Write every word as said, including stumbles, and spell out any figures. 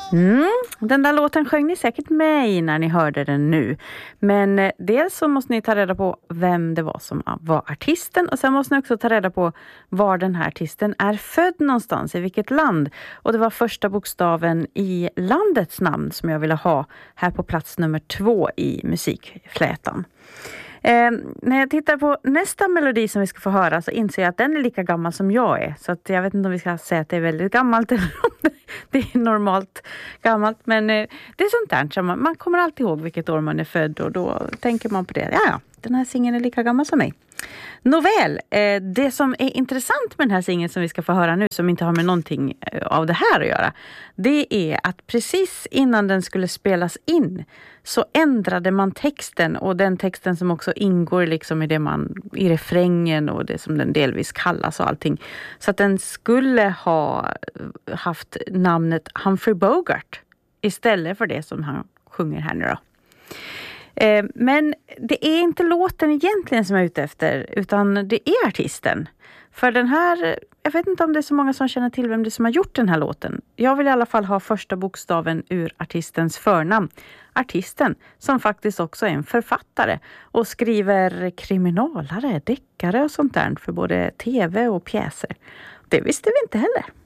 Mm, den där låten sjöng ni säkert med i när ni hörde den nu. Men eh, dels så måste ni ta reda på vem det var som var artisten. Och sen måste ni också ta reda på var den här artisten är född någonstans, i vilket land. Och det var första bokstaven i landets namn som jag ville ha här på plats nummer två i musikflätan. Eh, när jag tittar på nästa melodi som vi ska få höra så inser jag att den är lika gammal som jag är. Så att jag vet inte om vi ska säga att det är väldigt gammalt eller om det är normalt gammalt. Men eh, det är sånt där som man, man kommer alltid ihåg vilket år man är född och då tänker man på det. Ja, ja, den här singeln är lika gammal som mig. Nåväl, eh, det som är intressant med den här singeln som vi ska få höra nu, som inte har med någonting av det här att göra, det är att precis innan den skulle spelas in så ändrade man texten, och den texten som också ingår liksom i det man i refrängen och det som den delvis kallas och allting, så att den skulle ha haft namnet Humphrey Bogart istället för det som han sjunger här nu då. Men det är inte låten egentligen som jag är ute efter, utan det är artisten. För den här, jag vet inte om det är så många som känner till vem det är som har gjort den här låten. Jag vill i alla fall ha första bokstaven ur artistens förnamn. Artisten som faktiskt också är en författare och skriver kriminalare, deckare och sånt där för både tv och pjäser. Det visste vi inte heller.